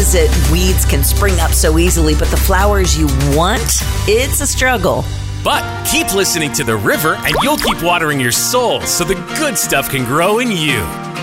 is it weeds can spring up so easily, but the flowers you want, it's a struggle. But keep listening to the river and you'll keep watering your soul so the good stuff can grow in you.